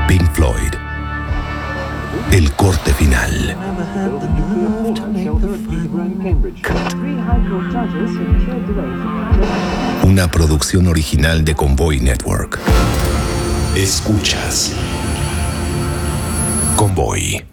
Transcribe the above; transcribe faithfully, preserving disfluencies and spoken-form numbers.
Pink Floyd. El corte final. Una producción original de Convoy Network. Escuchas Convoy.